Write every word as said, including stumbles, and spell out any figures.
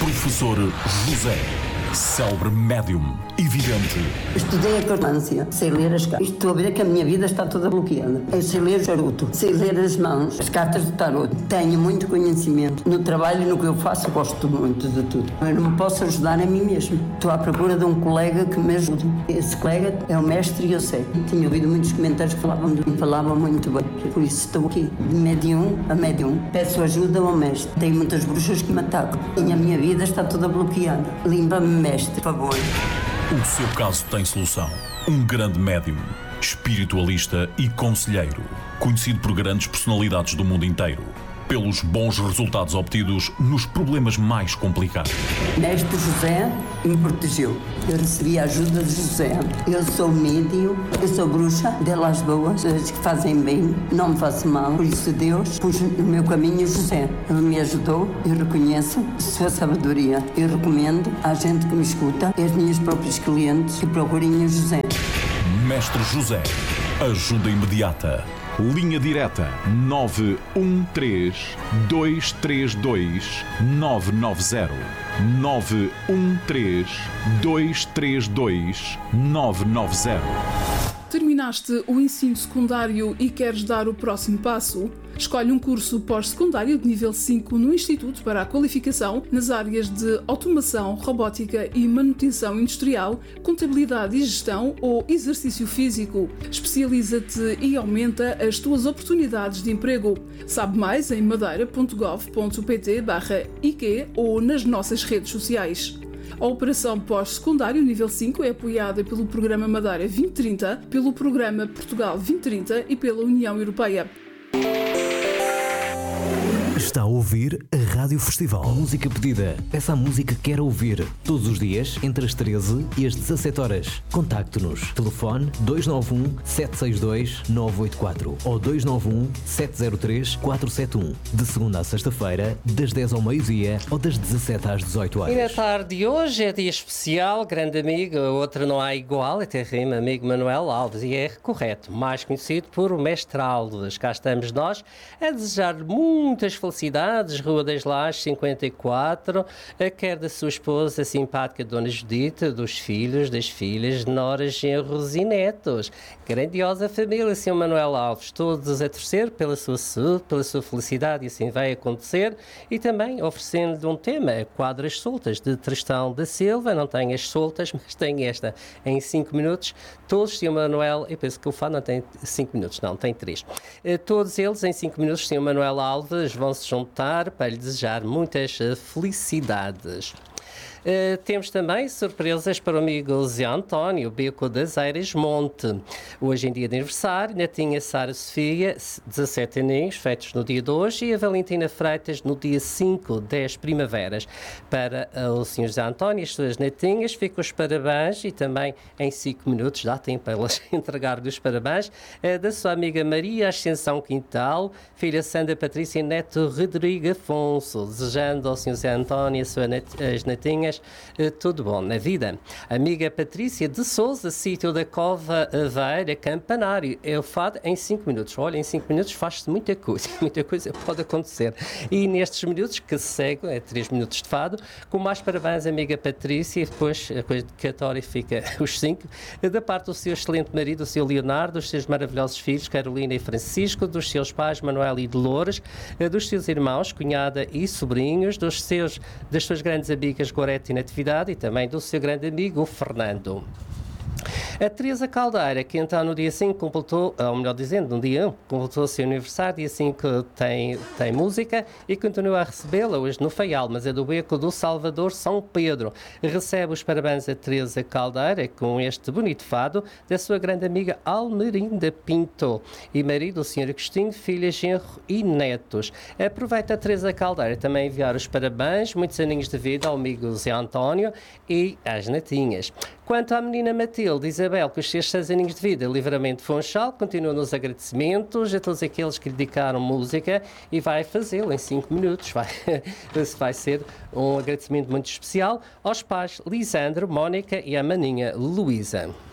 Professor José, célebre médium e vidente. Estudei a cartância, sei ler as cartas. Estou a ver que a minha vida está toda bloqueada. Eu sei ler o charuto, sei ler as mãos, as cartas do tarot. Tenho muito conhecimento. No trabalho e no que eu faço, gosto muito de tudo. Eu não me posso ajudar a mim mesmo. Estou à procura de um colega que me ajude. Esse colega é o mestre e eu sei. Tinha ouvido muitos comentários que falavam de mim, falavam muito bem. Por isso estou aqui, de médium a médium. Peço ajuda ao mestre. Tenho muitas bruxas que me atacam. E a minha vida está toda bloqueada. Limpa-me, mestre, por favor. O seu caso tem solução. Um grande médium, espiritualista e conselheiro, conhecido por grandes personalidades do mundo inteiro, pelos bons resultados obtidos nos problemas mais complicados. Mestre José me protegeu. Eu recebi a ajuda de José. Eu sou médium, eu sou bruxa, delas boas, as que fazem bem, não me faço mal. Por isso Deus pôs no meu caminho José. Ele me ajudou, eu reconheço sua sabedoria. Eu recomendo à gente que me escuta, e aos meus próprios clientes, que procurem o José. Mestre José, ajuda imediata. Linha direta nove um três, dois três dois, nove nove zero. nove um três, dois três dois, nove nove zero. Terminaste o ensino secundário e queres dar o próximo passo? Escolhe um curso pós-secundário de nível cinco no Instituto para a Qualificação nas áreas de automação, robótica e manutenção industrial, contabilidade e gestão ou exercício físico. Especializa-te e aumenta as tuas oportunidades de emprego. Sabe mais em madeira ponto gov ponto pt barra I Q ou nas nossas redes sociais. A operação pós-secundário nível cinco é apoiada pelo Programa Madeira vinte trinta, pelo Programa Portugal vinte trinta e pela União Europeia. Está a ouvir a Rádio Festival. Música pedida. Peça a música que quer ouvir. Todos os dias, entre as treze e as dezassete horas. Contacte-nos. Telefone dois nove um, sete seis dois, nove oito quatro ou dois nove um, sete zero três, quatro sete um. De segunda a sexta-feira, das dez ao meio-dia ou das dezassete às dezoito horas. E na tarde de hoje é dia especial, grande amigo, outro não há igual, até rima, amigo Manuel Alves, e é correto, mais conhecido por o Mestre Alves. Cá estamos nós a desejar muitas felicidades. Rua das Lajes, cinquenta e quatro, a quer da sua esposa, a simpática Dona Judita, dos filhos, das filhas, noras, genros e netos. Grandiosa família, senhor Manuel Alves, todos a torcer pela sua saúde, pela sua felicidade, e assim vai acontecer. E também oferecendo um tema, Quadras Soltas, de Tristão da Silva. Não tem as soltas, mas tem esta em cinco minutos. Todos, senhor Manuel, eu penso que o Fado não tem cinco minutos, não, tem três. Todos eles em cinco minutos, senhor Manuel Alves, vão se juntar para lhe desejar muitas felicidades. Uh, temos também surpresas para o amigo Zé António, Beco das Eiras Monte. Hoje em dia de aniversário, netinha Sara Sofia, dezassete aninhos, feitos no dia de hoje, e a Valentina Freitas no dia cinco, dez primaveras. Para uh, o senhor Zé António e as suas netinhas, ficam os parabéns, e também em cinco minutos, dá tempo para elas entregar os parabéns, uh, da sua amiga Maria Ascensão Quintal, filha Sandra Patrícia e neto Rodrigo Afonso, desejando ao senhor Zé António e as suas net, as netinhas tudo bom na vida. Amiga Patrícia de Souza, sítio da Cova Aveira, Campanário. É o Fado em cinco minutos. Olha, em cinco minutos faz-se muita coisa. Muita coisa pode acontecer. E nestes minutos que se seguem, é três minutos de Fado, com mais parabéns, amiga Patrícia, e depois a coisa dedicatória fica os cinco, da parte do seu excelente marido, o seu Leonardo, dos seus maravilhosos filhos, Carolina e Francisco, dos seus pais, Manuel e Dolores, dos seus irmãos, cunhada e sobrinhos, dos seus, das suas grandes amigas Gorete e Natividade, e também do seu grande amigo Fernando. A Teresa Caldeira, que então no dia cinco completou, ou melhor dizendo, no dia um, completou o seu aniversário, dia cinco tem, tem música, e continua a recebê-la hoje no Faial, mas é do Beco do Salvador, São Pedro. Recebe os parabéns a Teresa Caldeira com este bonito fado da sua grande amiga Almerinda Pinto e marido, o senhor Agostinho, filha, genro e netos. Aproveita a Teresa Caldeira também enviar os parabéns, muitos aninhos de vida ao amigo Zé António e às netinhas. Quanto à menina Matilde Isabel, com os seus seis aninhos de vida, Livramento Funchal, continua nos agradecimentos a todos aqueles que lhe dedicaram música, e vai fazê-lo em cinco minutos. Vai, vai ser um agradecimento muito especial aos pais Lisandro, Mónica e à maninha Luísa.